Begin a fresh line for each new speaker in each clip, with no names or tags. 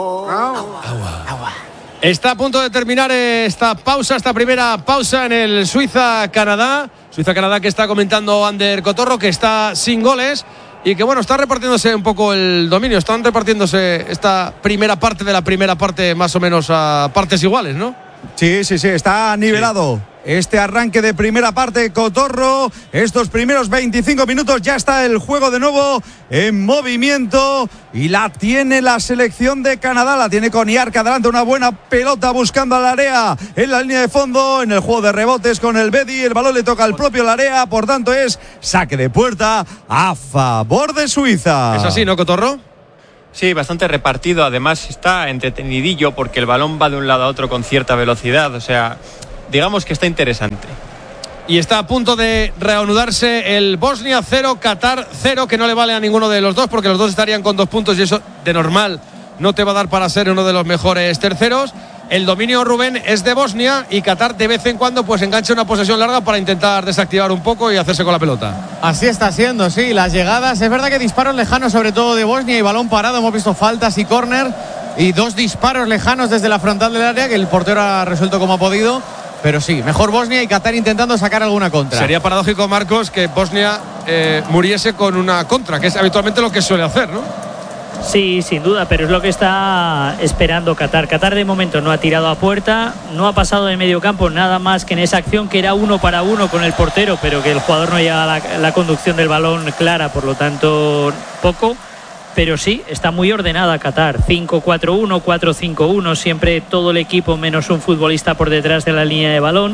Agua.
Está a punto de terminar esta primera pausa en el Suiza-Canadá. Suiza-Canadá que está comentando Ander Cotorro, que está sin goles y que está repartiéndose un poco el dominio. Están repartiéndose esta primera parte de la primera parte más o menos a partes iguales, ¿no?
Sí, está nivelado. Sí. Este arranque de primera parte, Cotorro, estos primeros 25 minutos ya está el juego de nuevo en movimiento y la tiene la selección de Canadá, la tiene con Yark adelante, una buena pelota buscando al área en la línea de fondo, en el juego de rebotes con el Bedi, el balón le toca al propio área, por tanto es saque de puerta a favor de Suiza.
¿Es así, no, Cotorro?
Sí, bastante repartido, además está entretenidillo porque el balón va de un lado a otro con cierta velocidad, o sea, digamos que está interesante.
Y está a punto de reanudarse el Bosnia 0, Qatar 0, que no le vale a ninguno de los dos porque los dos estarían con 2 puntos y eso de normal no te va a dar para ser uno de los mejores terceros. El dominio, Rubén, es de Bosnia y Qatar de vez en cuando pues engancha una posesión larga para intentar desactivar un poco y hacerse con la pelota.
Así está siendo, sí, las llegadas, es verdad que disparos lejanos sobre todo de Bosnia y balón parado, hemos visto faltas y córner y 2 disparos lejanos desde la frontal del área que el portero ha resuelto como ha podido, pero sí, mejor Bosnia y Qatar intentando sacar alguna contra.
Sería paradójico, Marcos, que Bosnia muriese con una contra, que es habitualmente lo que suele hacer, ¿no?
Sí, sin duda, pero es lo que está esperando Qatar. Qatar de momento no ha tirado a puerta, no ha pasado de medio campo nada más que en esa acción que era 1 para 1 con el portero, pero que el jugador no llega a la conducción del balón clara, por lo tanto poco. Pero sí, está muy ordenada Qatar, 5-4-1, 4-5-1, siempre todo el equipo menos un futbolista por detrás de la línea de balón.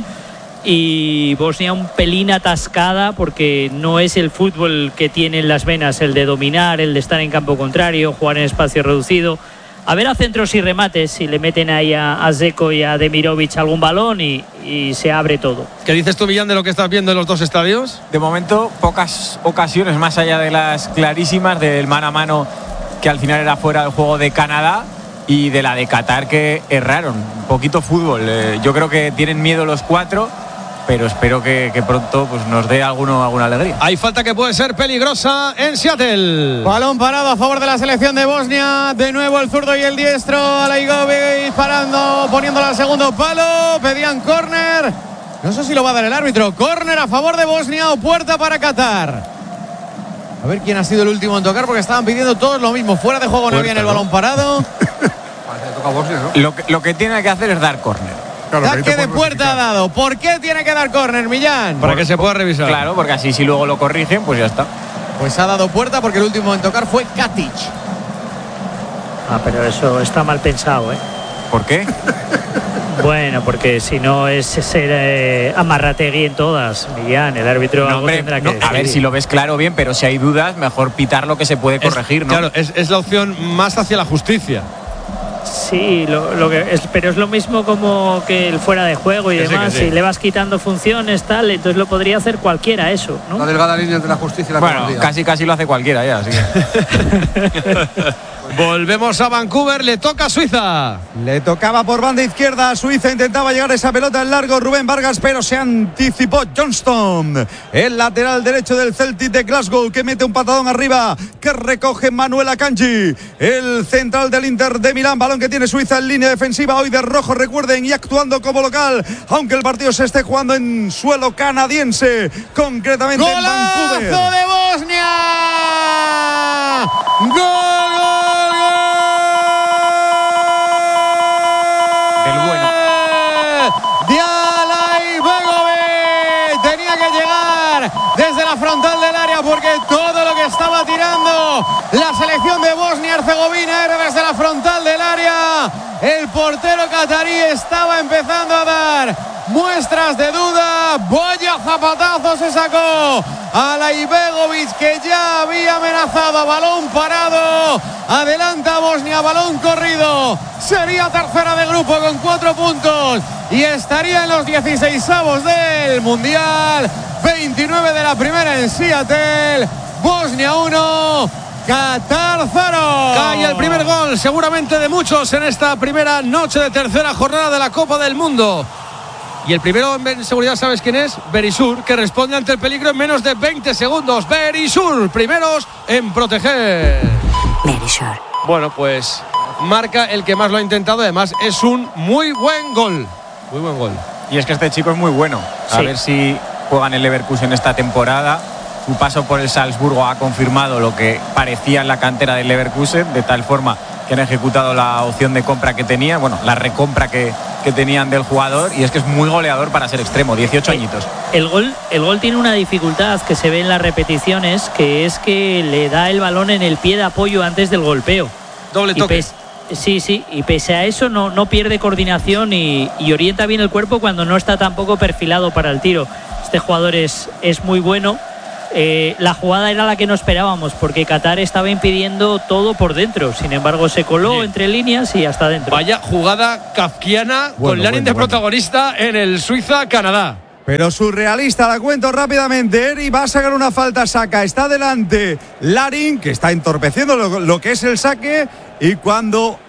Y Bosnia un pelín atascada porque no es el fútbol que tiene en las venas, el de dominar, el de estar en campo contrario, jugar en espacio reducido. A ver a centros y remates si le meten ahí a Zeko y a Demirovic algún balón y se abre todo.
¿Qué dices tú, Millán, de lo que estás viendo en los dos estadios?
De momento, pocas ocasiones, más allá de las clarísimas del mano a mano que al final era fuera del juego de Canadá y de la de Qatar que erraron. Un poquito fútbol. Yo creo que tienen miedo los 4. Pero espero que pronto pues, nos dé alguna alegría.
Hay falta que puede ser peligrosa en Seattle.
Balón parado a favor de la selección de Bosnia. De nuevo el zurdo y el diestro. Alaigovic parando, poniéndola al segundo palo. Pedían córner. No sé si lo va a dar el árbitro. Córner a favor de Bosnia o puerta para Qatar. A ver quién ha sido el último en tocar porque estaban pidiendo todos lo mismo. Fuera de juego no había en el balón parado.
Lo que tiene que hacer es dar córner.
Claro, saque de puerta ha dado. ¿Por qué tiene que dar córner, Millán?
Para que se pueda revisar.
Claro, porque así si luego lo corrigen, pues ya está.
Pues ha dado puerta porque el último en tocar fue Katic.
Pero eso está mal pensado, ¿eh?
¿Por qué?
Bueno, porque si no es ser amarrategui en todas, Millán. El árbitro tendrá que
a ver si lo ves claro bien, pero si hay dudas, mejor pitar lo que se puede corregir, ¿no?
Claro, es la opción más hacia la justicia.
Sí, pero es lo mismo como que el fuera de juego y demás. Sí. Si le vas quitando funciones, tal, entonces lo podría hacer cualquiera eso, ¿no?
La delgada línea entre la justicia y la
bueno, casi lo hace cualquiera ya, así que.
Volvemos a Vancouver, le toca a Suiza.
Le tocaba por banda izquierda a Suiza, intentaba llegar esa pelota en largo Rubén Vargas, pero se anticipó Johnston, el lateral derecho del Celtic de Glasgow, que mete un patadón arriba, que recoge Manuel Akanji, el central del Inter de Milán, balón que tiene Suiza en línea defensiva, hoy de rojo, recuerden, y actuando como local, aunque el partido se esté jugando en suelo canadiense, concretamente en Vancouver.
¡Golazo de Bosnia! ¡Gol! Desde la frontal del área porque todo lo que estaba tirando la selección de Bosnia-Herzegovina era desde la frontal del área. El portero catarí estaba empezando a dar muestras de duda. Vaya zapatazo se sacó a Laibegovic, que ya había amenazado a balón parado. Adelanta Bosnia, balón corrido. Sería tercera de grupo con 4 puntos y estaría en los 16avos del Mundial. 29 de la primera en Seattle. Bosnia 1, Qatar 0.
Cae el primer gol, seguramente de muchos, en esta primera noche de tercera jornada de la Copa del Mundo. Y el primero en seguridad, ¿sabes quién es? Berisur, que responde ante el peligro en menos de 20 segundos. Berisur, primeros en proteger.
Berisur.
Bueno, pues marca el que más lo ha intentado. Además, es un muy buen gol. Muy buen gol.
Y es que este chico es muy bueno. A ver si juega en el Leverkusen esta temporada. Su paso por el Salzburgo ha confirmado lo que parecía en la cantera del Leverkusen, de tal forma que han ejecutado la opción de compra que tenía, bueno, la recompra que tenían del jugador, y es que es muy goleador para ser extremo, 18 añitos.
El gol tiene una dificultad que se ve en las repeticiones, que es que le da el balón en el pie de apoyo antes del golpeo.
Doble toque.
Sí, y pese a eso no pierde coordinación y orienta bien el cuerpo cuando no está tampoco perfilado para el tiro. Este jugador es muy bueno. La jugada era la que no esperábamos, porque Qatar estaba impidiendo todo por dentro. Sin embargo, se coló entre líneas y hasta dentro.
Vaya jugada kafkiana con Larin de protagonista en el Suiza-Canadá.
Pero surrealista, la cuento rápidamente. Eri va a sacar una falta, saca, está delante Larin, que está entorpeciendo lo que es el saque, y cuando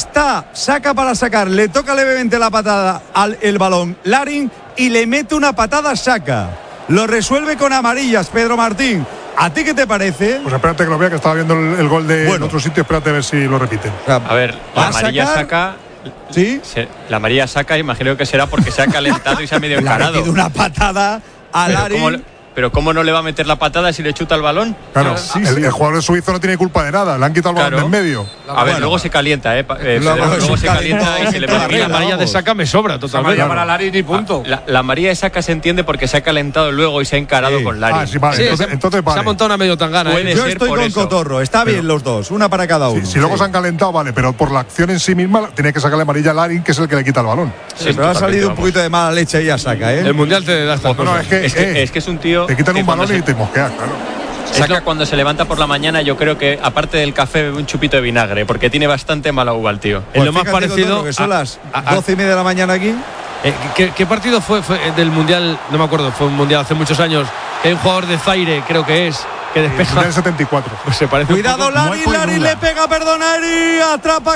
saca para sacar, le toca levemente la patada el balón Larin y le mete una patada, saca. Lo resuelve con amarillas, Pedro Martín. ¿A ti qué te parece?
Pues espérate que lo vea, que estaba viendo el gol de otro sitio. Espérate a ver si lo repiten.
A ver, la amarilla saca.
¿Sí?
La amarilla saca, imagino que será porque se ha calentado y se ha medio encarado.
Le ha metido una patada a Larin.
Pero ¿cómo no le va a meter la patada si le chuta el balón?
Claro, el jugador suizo no tiene culpa de nada. Le han quitado el balón de en medio.
A ver, luego se calienta, luego se calienta y se le mete
la amarilla de saca me sobra totalmente.
Para Larin y punto.
La amarilla de saca se entiende porque se ha calentado luego y se ha encarado con Larin.
Sí, vale. Entonces vale.
Se ha montado una medio tangana.
Yo estoy con Cotorro. Está bien los dos. Una para cada uno.
Si luego se han calentado, vale. Pero por la acción en sí misma, tiene que sacar la amarilla a Larin, que es el que le quita el balón.
Sí, pero ha salido un poquito de mala leche y ya saca, ¿eh?
El Mundial te da estas cosas.
Es que es un tío.
Te quitan un balón y te mosqueas, claro.
Saca cuando se levanta por la mañana, yo creo que aparte del café bebe un chupito de vinagre, porque tiene bastante mala uva el tío.
Pues es lo más parecido que son las 12:30 de la mañana aquí.
¿Qué partido fue del Mundial? No me acuerdo, fue un Mundial hace muchos años. Que hay un jugador de Zaire, creo que es, que despeja.
Mundial 74.
Pues se parece.
Cuidado, Larin le pega, Eri, atrapa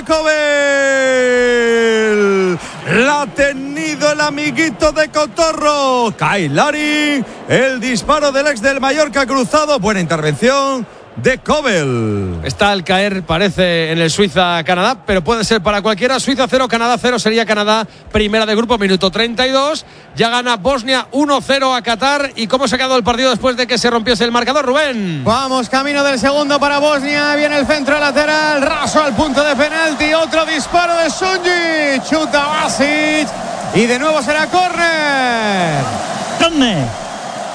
Kobel. La ha tenido el amiguito de Cotorro. Cae Larin, el disparo del ex del Mallorca cruzado. Buena intervención de Kobel.
Está al caer, parece, en el Suiza-Canadá, pero puede ser para cualquiera. Suiza 0, Canadá 0, sería Canadá primera de grupo, minuto 32. Ya gana Bosnia 1-0 a Qatar. ¿Y cómo se ha quedado el partido después de que se rompiese el marcador, Rubén?
Vamos, camino del segundo para Bosnia. Viene el centro lateral, raso al punto de penalti. Otro disparo de Sunjic. Chuta Basic. Y de nuevo será córner.
¿Dónde?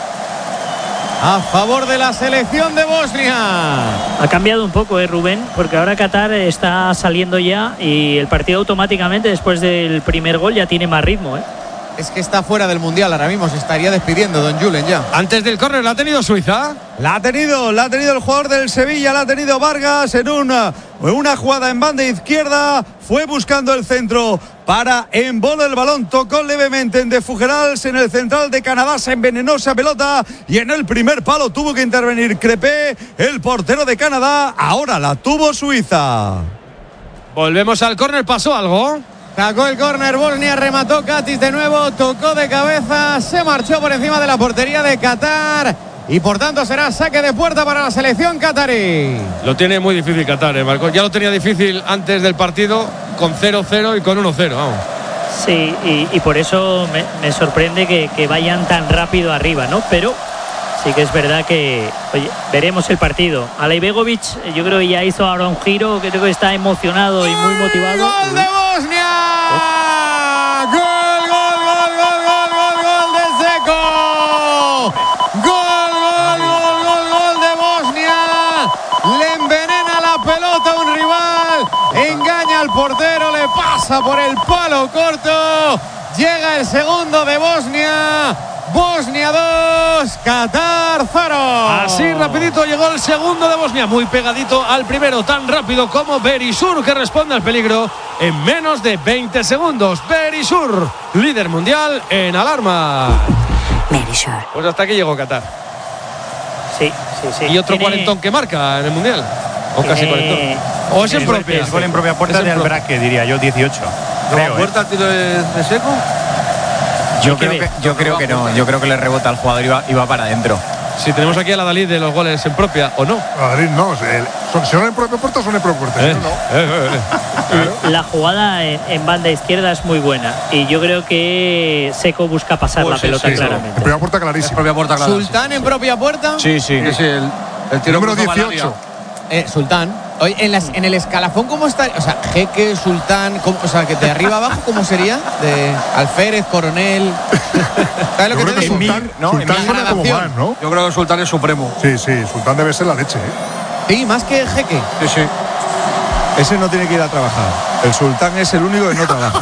A favor de la selección de Bosnia.
Ha cambiado un poco, Rubén, porque ahora Qatar está saliendo ya y el partido automáticamente después del primer gol ya tiene más ritmo,
Es que está fuera del Mundial ahora mismo, se estaría despidiendo Don Julen ya.
Antes del córner, ¿la ha tenido Suiza?
La ha tenido el jugador del Sevilla, la ha tenido Vargas en una jugada en banda izquierda. Fue buscando el centro para embolo el balón, tocó levemente en De Fuggerals, en el central de Canadá se envenenó esa pelota y en el primer palo tuvo que intervenir Crepé, el portero de Canadá. Ahora la tuvo Suiza.
Volvemos al córner, ¿pasó algo?
Sacó el córner Bosnia, remató Katic de nuevo, tocó de cabeza, se marchó por encima de la portería de Qatar y por tanto será saque de puerta para la selección qatarí.
Lo tiene muy difícil Qatar, Marcos. Ya lo tenía difícil antes del partido con 0-0 y con 1-0, vamos.
Sí, y por eso me sorprende que vayan tan rápido arriba, ¿no? Pero sí que es verdad que, oye, veremos el partido. Alay Begovic, yo creo que ya hizo ahora un giro, creo que está emocionado y muy motivado.
¡Gol de Bosnia! ¡Gol de Zeko! ¡Gol de Bosnia! Le envenena la pelota a un rival, engaña al portero, le pasa por el palo corto, llega el segundo de Bosnia. Bosnia 2, Qatar 0.
Así rapidito llegó el segundo de Bosnia, muy pegadito al primero, tan rápido como Berisur, que responde al peligro en menos de 20 segundos. Berisur, líder mundial en alarma.
Berisur.
Pues hasta aquí llegó Qatar.
Sí.
Y otro cuarentón que marca en el mundial. O casi cuarentón. O es en propia.
Es gol en propia puerta de Albraque, diría yo, 18.
¿No puerta al tiro de Seco?
Yo creo que no. Yo creo que le rebota al jugador y va para adentro.
Si tenemos aquí a la Dalí de los goles en propia, ¿o no?
Madrid no, Son en propia puerta o son en propia puerta. No.
La jugada en banda izquierda es muy buena y yo creo que Seco busca pasar la pelota claramente.
En propia puerta clarísimo.
Propia puerta clara.
Sultán en propia puerta.
Sí.
El tiro
Número
cruzado al área.
18.
Sultán. Oye, en el escalafón, ¿cómo está? O sea, Jeque, Sultán, o sea, que de arriba abajo, ¿cómo sería? De Alférez, Coronel. ¿Sabes lo que te digo?
Sultán suena como más, ¿no?
Yo creo que Sultán es supremo.
Sí, Sultán debe ser la leche, ¿eh?
Sí, más que Jeque.
Sí. Ese no tiene que ir a trabajar. El Sultán es el único que no trabaja.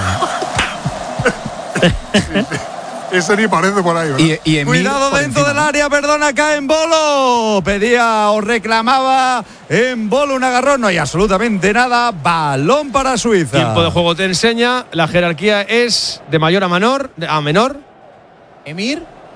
Ese ni parece por ahí, ¿verdad?
Y cuidado dentro del área, perdona, cae en Bolo. Pedía o reclamaba en Bolo un agarrón. No hay absolutamente nada. Balón para Suiza.
Tiempo de juego te enseña. La jerarquía es de mayor a menor.
Emir.